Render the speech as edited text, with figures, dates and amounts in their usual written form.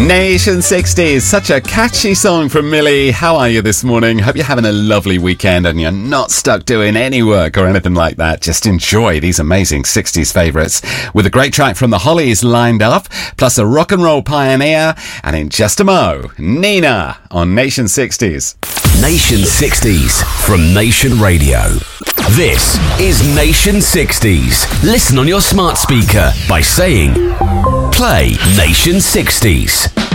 Nation 60s, such a catchy song from Millie. How are you this morning? Hope you're having a lovely weekend and you're not stuck doing any work or anything like that. Just enjoy these amazing 60s favourites with a great track from the Hollies lined up, plus a rock and roll pioneer, and in just a mo, Nina on Nation 60s. Nation 60s from Nation Radio. This is Nation 60s. Listen on your smart speaker by saying, play Nation 60s.